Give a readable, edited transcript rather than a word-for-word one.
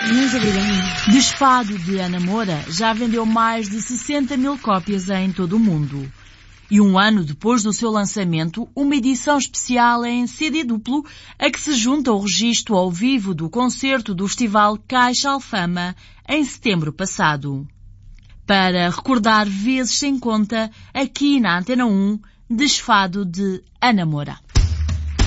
Muito obrigada. Desfado de Ana Moura já vendeu mais de 60 mil cópias em todo o mundo. E um ano depois do seu lançamento, uma edição especial em CD duplo, a que se junta o registro ao vivo do concerto do Festival Caixa Alfama, em setembro passado. Para recordar vezes sem conta, aqui na Antena 1, Desfado de Ana Moura.